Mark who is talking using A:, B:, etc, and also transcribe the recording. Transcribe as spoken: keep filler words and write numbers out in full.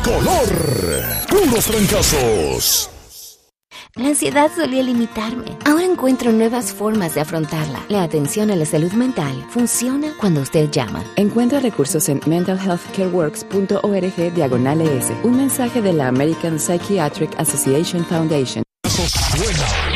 A: color. Puros trancazos.
B: La ansiedad solía limitarme. Ahora encuentro nuevas formas de afrontarla. La atención a la salud mental funciona cuando usted llama.
C: Encuentra recursos en mental health care works punto org diagonal es. Un mensaje de la American Psychiatric Association Foundation.
A: Suena